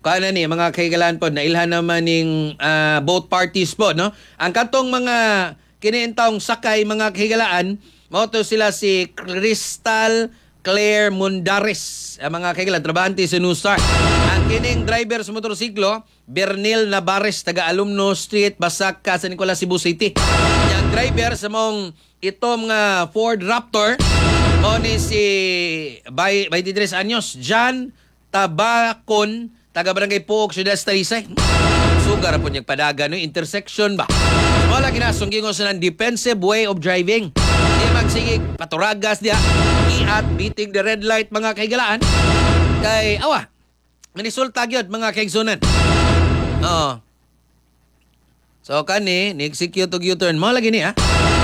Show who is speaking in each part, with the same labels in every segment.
Speaker 1: kana ni mga kaigalan po nailhan naman ning both parties po no. Ang katong mga kiniintawong sakay mga kahigalaan mao to sila si Crystal Claire Mundares, mga kaigalan trabahante sa Nustar. Ang kining driver sa motorsiklo Bernil Navarez taga Alumno Street, Basaka, San Nicolas, Cebu City. Yang driver sa mong itong Ford Raptor o ni si 23 anyos John Tabacon taga Barangay Puok, Ciudad Talisay. Sugar po niyang padagan no intersection ba. Wala ginasungking ko sa ng defensive way of driving. Di magsigig paturagas dia iat beating the red light mga kaigalaan. Kay awa manisulta gyud mga kaigsunan. Oo. So kani ni-execute og U-turn mo lagi ni ha.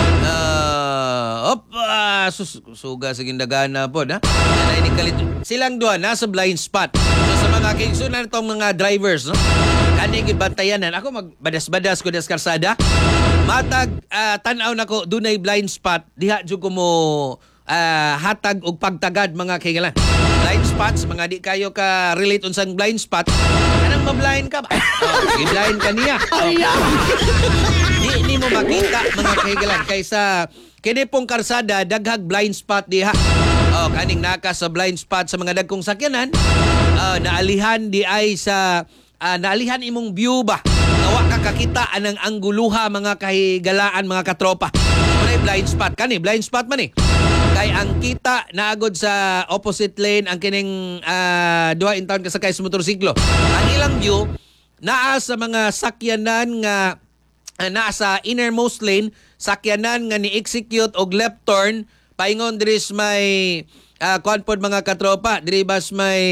Speaker 1: Suga sa gindagana po na. Silang duha nasa blind spot. So sa mga kaigsunan itong mga drivers, no? Kani gid bantayanan. Ako magbadas-badas ko des karsada. Matag tan-aw nako dunay blind spot. Diha jud ko mo hatag og pagtagad mga kaigalan. Blind spots, mga di kayo ka relate unsang blind spot. Anang ma-blind ka ba? I-blind ka niya. Di mo makita mga kaigalan kaysa kini pong karsada daghag blind spot diha. Kaning naka sa blind spot sa mga dagkong sakyanan, naalihan di ay sa naalihan imong view ba. Nawa ka kakita anang angguluha mga kahigalaan mga katropa. May blind spot kani, blind spot man eh. Kay ang kita naagod sa opposite lane ang kining duha in town kasakay sa motorsiklo. Ang ilang view naa sa mga sakyanan nga nasa innermost lane, sakyanan nga ni-execute og left turn paingon diris may kuan pod mga katropa diri bas may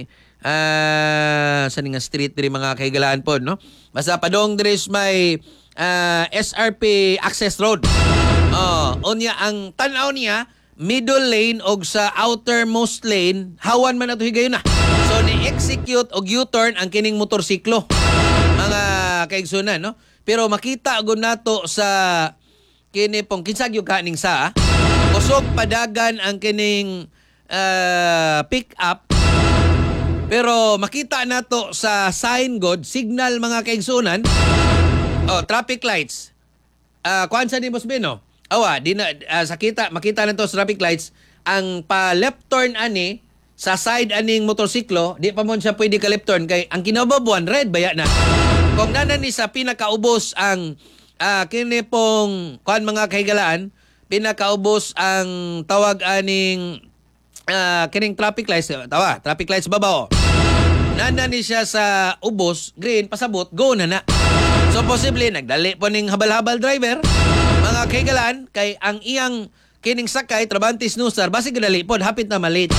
Speaker 1: sa nga street diri mga kahigalaan pod no. Basta padong diris may SRP access road. Unya ang tan-aw niya middle lane og sa outermost lane hawan man ato higayon na. So ni-execute og U-turn ang kining motorsiklo mga kaigsunan no. Pero makita agud nato sa kini pong kinsag yung kaning sa usog padagan ang kining pick up. Pero makita nato sa sign god signal mga kaigsunan traffic lights kuan sa ni Mosbino awa di na makita nato sa traffic lights ang pa left turn ani sa side aning motorsiklo di pa mo siya pwede ka left turn kay ang kinababuan red baya na. Kung nanan ni sa pinakaubos ang kini pong kuan mga kahigalaan, pinakaubos ang tawag aning kining traffic lights, traffic lights babaw. Nanan ni siya sa ubos, green pasabot, go na na. So posible nagdali po ning habal-habal driver mga kahigalaan kay ang iyang kining sakay trabantis nusar basig dali pod hapit na malit.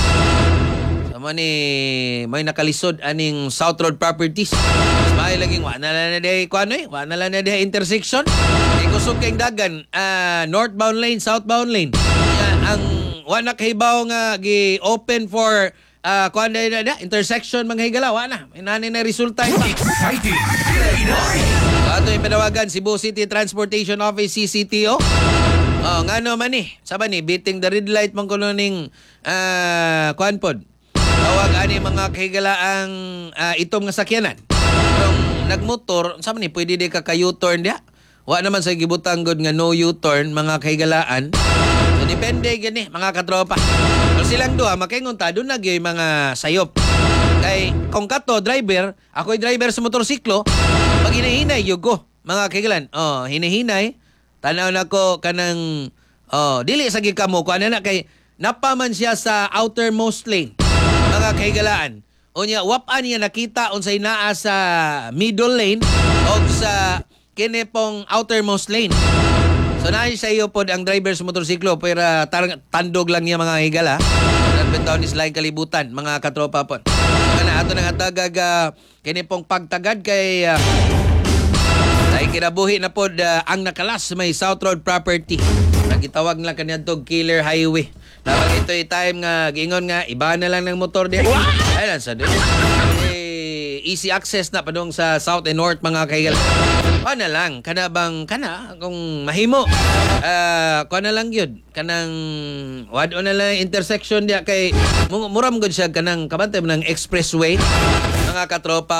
Speaker 1: May nakalisod aning South Road Properties. May laging wa na lang na day intersection. Ikusog kayong dagan northbound lane, southbound lane. Ang wa na kahibaw nga gi-open for intersection mga higala wa na. May nani na resulta ito. Exciting. Ato yung panawagan Cebu City Transportation Office CCTO. Ngano man ni? Saba ni beating the red light man kuno ning kuan pod. Tawag ani mga kahigalaang itom nga sakyanan. Kung nagmotor, saan ni pwede di ka U-turn dia? Wa naman sa gibutang god nga no U-turn mga kahigalaan. So depende gani mga katropa. Pero silang duha makaingon ta doon nagyoy mga sayop. Kay kung kato driver, ako'y driver sa motorsiklo, pag hinahinay yugo mga kahigalan. Hinahinay tanaw nako kanang dili sa gikamo ko ana kay napaman siya sa outermost lane. Mga kahigalaan. Unya, wapan niya nakita unsay naa sa middle lane o sa kinepong outermost lane. So, nahin sa iyo po ang driver sa motorsiklo pero tandog lang niya mga higala. Nagbentaw ni Sly Kalibutan, mga katropa po. Kana ato nang hatagag kinepong pagtagad kay ay kinabuhi na po ang nakalas may South Road Property. Nagitawag lang kanyan to Killer Highway. Dapat ito time nga giingon nga iba na lang ng motor diha. Ayun sa easy access na padung sa south and north mga kaigal. Kana lang kana kung mahimo. Kana lang gyud kanang wad na lang intersection diha kay muram gud siya kanang kabantay ng expressway mga katropa.